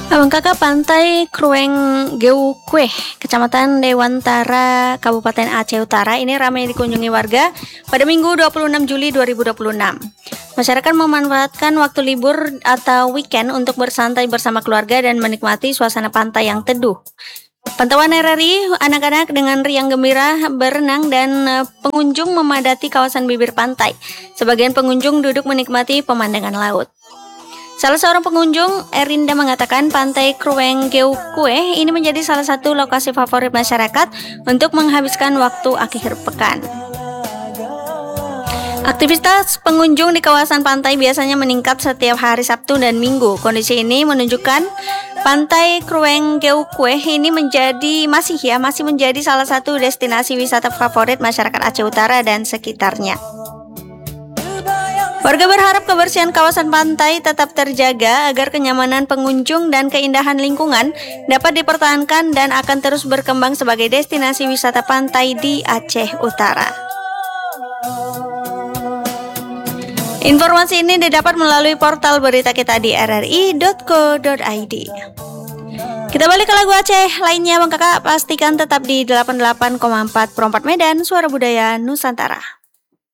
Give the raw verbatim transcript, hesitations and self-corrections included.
Abang Kakak Pantai Krueng Geukueh, Kecamatan Dewantara, Kabupaten Aceh Utara ini ramai dikunjungi warga pada Minggu dua puluh enam Juli dua ribu dua puluh enam. Masyarakat memanfaatkan waktu libur atau weekend untuk bersantai bersama keluarga dan menikmati suasana pantai yang teduh. Pantauan R R I, anak-anak dengan riang gembira berenang dan pengunjung memadati kawasan bibir pantai. Sebagian pengunjung duduk menikmati pemandangan laut. Salah seorang pengunjung, Erinda, mengatakan Pantai Krueng Geukueh ini menjadi salah satu lokasi favorit masyarakat untuk menghabiskan waktu akhir pekan. Aktivitas pengunjung di kawasan pantai biasanya meningkat setiap hari Sabtu dan Minggu. Kondisi ini menunjukkan Pantai Krueng Geukueh ini menjadi masih ya masih menjadi salah satu destinasi wisata favorit masyarakat Aceh Utara dan sekitarnya. Warga berharap kebersihan kawasan pantai tetap terjaga agar kenyamanan pengunjung dan keindahan lingkungan dapat dipertahankan dan akan terus berkembang sebagai destinasi wisata pantai di Aceh Utara. Informasi ini didapat melalui portal berita kita di r r i dot co dot i d. Kita balik ke lagu Aceh lainnya, Bang Kakak. Pastikan tetap di delapan puluh delapan koma empat Pro empat Medan, Suara Budaya Nusantara.